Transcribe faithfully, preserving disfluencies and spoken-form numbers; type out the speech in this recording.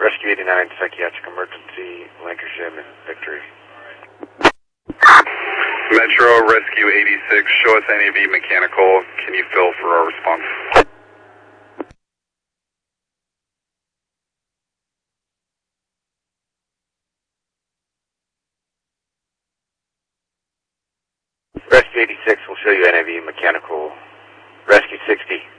Rescue eighty-nine, psychiatric emergency, Lancashire, Victory. Metro Rescue eighty-six, show us N A V mechanical. Can you fill for our response? Rescue eighty-six will show you N A V mechanical. Rescue sixty.